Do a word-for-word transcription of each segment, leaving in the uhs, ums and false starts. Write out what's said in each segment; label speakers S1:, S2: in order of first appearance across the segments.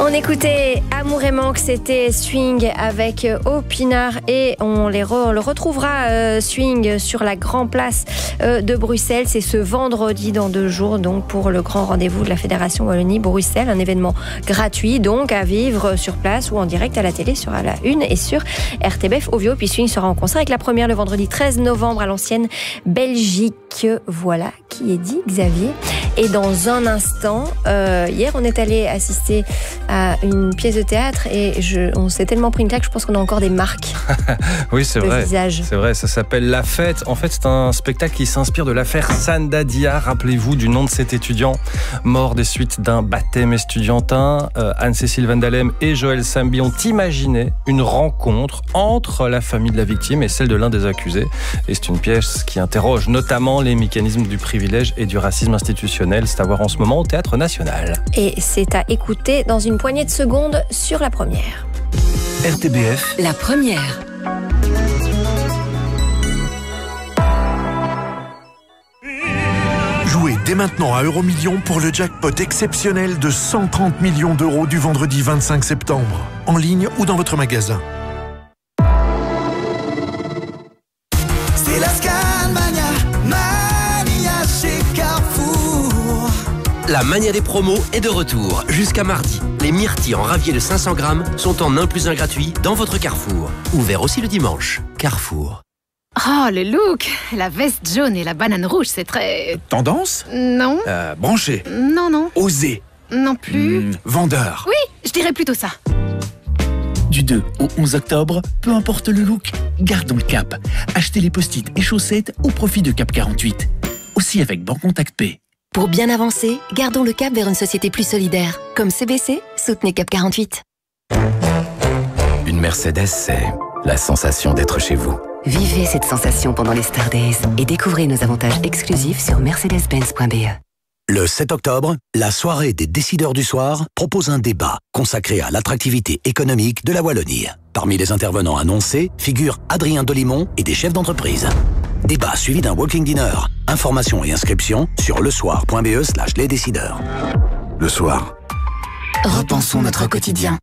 S1: On écoutait Amour et Manque, c'était Swing avec Opinard et on, les re, on le retrouvera euh, Swing sur la Grand Place euh, de Bruxelles. C'est ce vendredi dans deux jours donc pour le grand rendez-vous de la Fédération Wallonie-Bruxelles, un événement gratuit donc à vivre sur place ou en direct à la télé sur la une et sur R T B F Ovio. Puis Swing sera en concert avec la première le vendredi treize novembre à l'ancienne Belgique. Voilà qui est dit, Xavier. Et dans un instant, euh, hier on est allé assister à une pièce de théâtre et je, on s'est tellement pris une claque, je pense qu'on a encore des marques.
S2: Oui, c'est vrai.
S1: Visage.
S2: C'est vrai, ça s'appelle La Fête. En fait, c'est un spectacle qui s'inspire de l'affaire Sandadia. Rappelez-vous du nom de cet étudiant mort des suites d'un baptême estudiantin. Euh, Anne-Cécile Van Dalem et Joël Sambi ont imaginé une rencontre entre la famille de la victime et celle de l'un des accusés. Et c'est une pièce qui interroge notamment les mécanismes du privilège et du racisme institutionnel. C'est à voir en ce moment au Théâtre National.
S1: Et c'est à écouter dans une poignée de secondes sur la première.
S3: R T B F,
S4: la première.
S3: Jouez dès maintenant à Euromillions pour le jackpot exceptionnel de cent trente millions d'euros du vendredi vingt-cinq septembre, en ligne ou dans votre magasin.
S5: C'est la Scanmania, Mania chez Carrefour.
S6: La mania des promos est de retour. Jusqu'à mardi, les myrtilles en ravier de cinq cents grammes sont en un plus un gratuit dans votre Carrefour. Ouvert aussi le dimanche. Carrefour.
S7: Oh, le look! La veste jaune et la banane rouge, c'est très...
S8: Tendance?
S7: Non.
S8: Euh, branché?
S7: Non, non.
S8: Osé?
S7: Non plus.
S8: Mmh, vendeur?
S7: Oui, je dirais plutôt ça.
S9: Du deux au onze octobre, peu importe le look, gardons le cap. Achetez les post-it et chaussettes au profit de Cap quarante-huit. Aussi avec Bancontact Pay.
S4: Pour bien avancer, gardons le cap vers une société plus solidaire. Comme C B C, soutenez Cap quarante-huit.
S10: Une Mercedes, c'est la sensation d'être chez vous.
S4: Vivez cette sensation pendant les Star Days et découvrez nos avantages exclusifs sur mercedes benz point b e.
S11: Le sept octobre, la soirée des décideurs du soir propose un débat consacré à l'attractivité économique de la Wallonie. Parmi les intervenants annoncés figurent Adrien Delimont et des chefs d'entreprise. Débat suivi d'un walking dinner. Informations et inscriptions sur lesoir point b e slash les décideurs. Le soir.
S4: Repensons notre quotidien.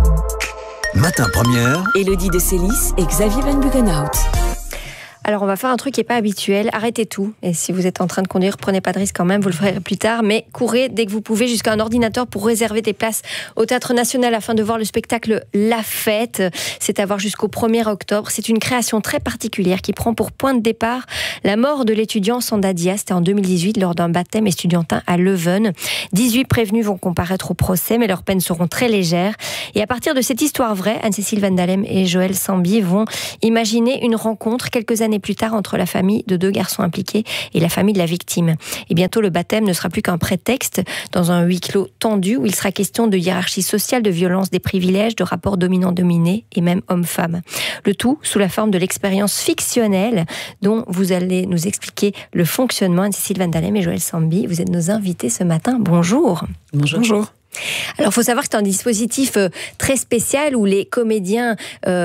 S3: Matin première.
S12: Élodie de Célis et Xavier Van Bugenhout.
S1: Alors on va faire un truc qui n'est pas habituel, arrêtez tout. Et si vous êtes en train de conduire, prenez pas de risque quand même, vous le ferez plus tard. Mais courez dès que vous pouvez jusqu'à un ordinateur pour réserver des places au Théâtre National afin de voir le spectacle La Fête. C'est à voir jusqu'au premier octobre. C'est une création très particulière qui prend pour point de départ la mort de l'étudiant Sandadia. C'était en deux mille dix-huit lors d'un baptême estudiantin à Leuven. dix-huit prévenus vont comparaître au procès, mais leurs peines seront très légères. Et à partir de cette histoire vraie, Anne-Cécile Van Dalem et Joël Sambi vont imaginer une rencontre quelques années plus tard entre la famille de deux garçons impliqués et la famille de la victime. Et bientôt, le baptême ne sera plus qu'un prétexte dans un huis clos tendu où il sera question de hiérarchie sociale, de violence des privilèges, de rapports dominant-dominé et même homme-femme. Le tout sous la forme de l'expérience fictionnelle dont vous allez nous expliquer le fonctionnement. Anne-Cécile Van Dalem et Joël Sambi, vous êtes nos invités ce matin. Bonjour.
S12: Bonjour.
S1: Bonjour. Alors, il faut savoir que c'est un dispositif très spécial où les comédiens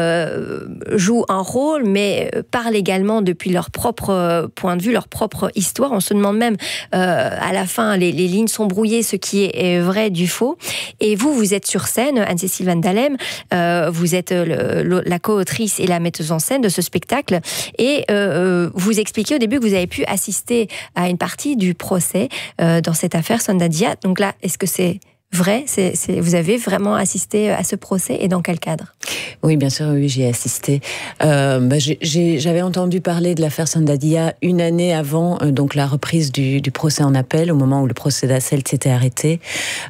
S1: euh, jouent un rôle, mais parlent également depuis leur propre point de vue, leur propre histoire. On se demande même, euh, à la fin, les, les lignes sont brouillées, ce qui est vrai du faux. Et vous, vous êtes sur scène, Anne-Cécile Van Dalem, euh, vous êtes le, le, la co-autrice et la metteuse en scène de ce spectacle. Et euh, vous expliquez au début que vous avez pu assister à une partie du procès euh, dans cette affaire Sandadia. Donc là, est-ce que c'est vrai, c'est, c'est, vous avez vraiment assisté à ce procès et dans quel cadre?
S12: Oui, bien sûr, oui, j'y ai assisté. Euh, bah, j'ai, j'ai, j'avais entendu parler de l'affaire Sandadia une année avant euh, donc la reprise du, du procès en appel, au moment où le procès d'Asselt s'était arrêté.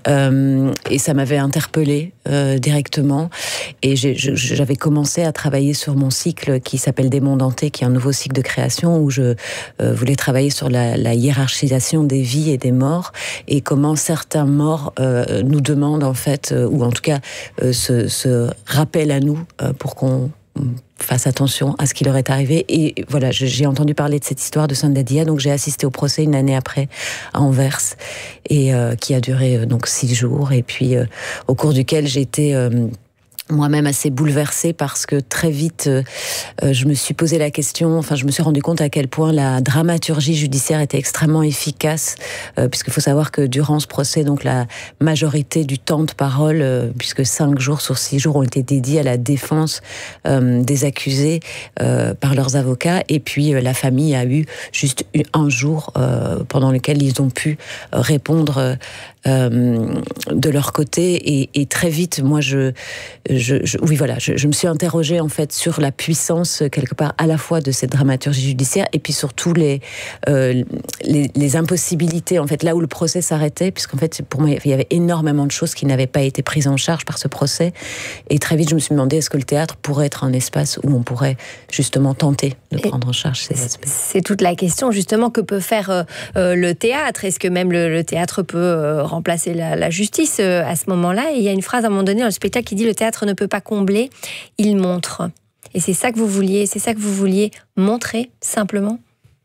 S12: Euh, et ça m'avait interpellée euh, directement. Et j'ai, je, j'avais commencé à travailler sur mon cycle qui s'appelle Des mondes hantés, qui est un nouveau cycle de création où je euh, voulais travailler sur la, la hiérarchisation des vies et des morts et comment certains morts euh, nous demandent en fait, euh, ou en tout cas euh, se, se rappellent à nous euh, pour qu'on fasse attention à ce qui leur est arrivé. Et voilà, j'ai entendu parler de cette histoire de Sandadia, donc j'ai assisté au procès une année après à Anvers, et euh, qui a duré euh, donc six jours, et puis euh, au cours duquel j'ai été euh, moi-même assez bouleversée parce que très vite, euh, je me suis posé la question, enfin je me suis rendu compte à quel point la dramaturgie judiciaire était extrêmement efficace, euh, puisqu'il faut savoir que durant ce procès, donc la majorité du temps de parole, euh, puisque cinq jours sur six jours ont été dédiés à la défense euh, des accusés euh, par leurs avocats, et puis euh, la famille a eu juste un jour euh, pendant lequel ils ont pu euh, répondre euh, euh, de leur côté, et, et très vite, moi je Je, je, oui, voilà, je, je me suis interrogée en fait sur la puissance quelque part à la fois de cette dramaturgie judiciaire et puis surtout les, euh, les, les impossibilités en fait là où le procès s'arrêtait, puisqu'en fait pour moi il y avait énormément de choses qui n'avaient pas été prises en charge par ce procès, et très vite je me suis demandé est-ce que le théâtre pourrait être un espace où on pourrait justement tenter de et prendre en charge ces aspects.
S1: C'est toute la question justement, que peut faire euh, le théâtre? Est-ce que même le, le théâtre peut euh, remplacer la, la justice euh, à ce moment-là? Et il y a une phrase à un moment donné dans le spectacle qui dit: le théâtre ne peut pas combler, il montre. Et c'est ça que vous vouliez, c'est ça que vous vouliez montrer, simplement?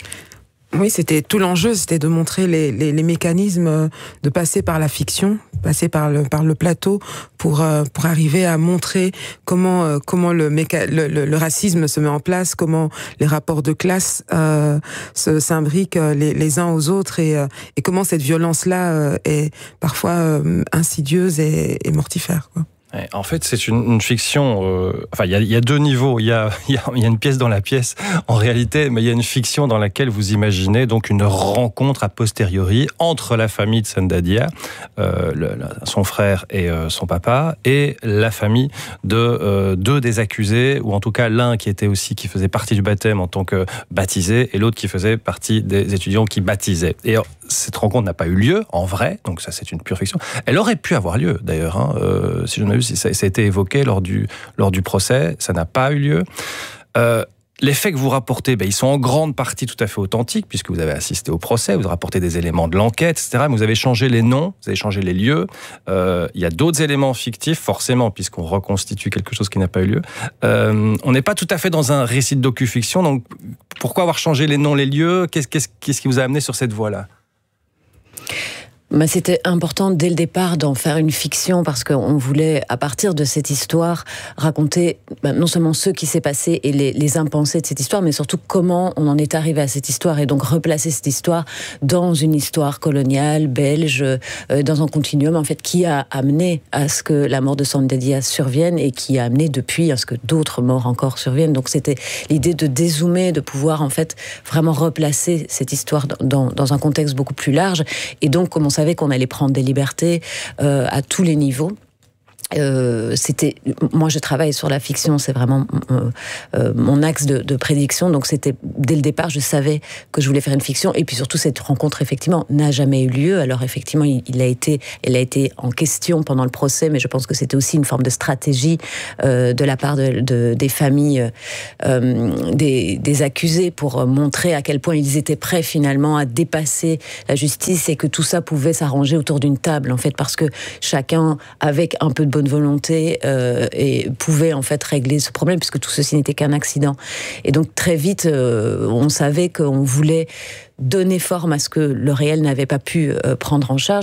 S8: Oui, c'était tout l'enjeu, c'était de montrer les, les, les mécanismes, de passer par la fiction, passer par le, par le plateau pour, pour arriver à montrer comment, comment le, méca, le, le, le racisme se met en place, comment les rapports de classe euh, se, s'imbriquent les, les uns aux autres, et, et comment cette violence-là est parfois euh, insidieuse et, et mortifère, quoi.
S2: En fait, c'est une, une fiction. Euh, enfin, il y a, y a deux niveaux. Il y a, y, a, y a une pièce dans la pièce, en réalité, mais il y a une fiction dans laquelle vous imaginez donc une rencontre a posteriori entre la famille de Sandadia, euh, le, le, son frère et euh, son papa, et la famille de euh, deux des accusés, ou en tout cas l'un qui était aussi qui faisait partie du baptême en tant que baptisé, et l'autre qui faisait partie des étudiants qui baptisaient. Et cette rencontre n'a pas eu lieu en vrai, donc ça c'est une pure fiction. Elle aurait pu avoir lieu d'ailleurs, hein, euh, si j'en ai vu. Ça, ça a été évoqué lors du, lors du procès, ça n'a pas eu lieu. Euh, les faits que vous rapportez, ben, ils sont en grande partie tout à fait authentiques, puisque vous avez assisté au procès, vous rapportez des éléments de l'enquête, et cetera. Mais vous avez changé les noms, vous avez changé les lieux. Euh, il y a d'autres éléments fictifs, forcément, puisqu'on reconstitue quelque chose qui n'a pas eu lieu. Euh, on n'est pas tout à fait dans un récit de docu-fiction, donc pourquoi avoir changé les noms, les lieux? Qu'est-ce, qu'est-ce, qu'est-ce qui vous a amené sur cette voie-là?
S12: Bah, c'était important dès le départ d'en faire une fiction, parce qu'on voulait, à partir de cette histoire, raconter bah, non seulement ce qui s'est passé et les, les impensés de cette histoire, mais surtout comment on en est arrivé à cette histoire, et donc replacer cette histoire dans une histoire coloniale, belge, euh, dans un continuum en fait qui a amené à ce que la mort de Sandadia survienne, et qui a amené depuis à ce que d'autres morts encore surviennent. Donc c'était l'idée de dézoomer, de pouvoir en fait vraiment replacer cette histoire dans, dans un contexte beaucoup plus large, et donc comme on savait qu'on allait prendre des libertés euh, à tous les niveaux. Euh, c'était, moi je travaille sur la fiction, c'est vraiment euh, euh, mon axe de, de prédiction, donc c'était dès le départ je savais que je voulais faire une fiction, et puis surtout cette rencontre effectivement n'a jamais eu lieu. Alors effectivement il, il a été, elle a été en question pendant le procès, mais je pense que c'était aussi une forme de stratégie euh, de la part de, de, des familles euh, des, des accusés, pour montrer à quel point ils étaient prêts finalement à dépasser la justice, et que tout ça pouvait s'arranger autour d'une table en fait, parce que chacun avec un peu de bonne volonté euh, et pouvait en fait régler ce problème, puisque tout ceci n'était qu'un accident. Et donc très vite euh, on savait qu'on voulait donner forme à ce que le réel n'avait pas pu euh, prendre en charge.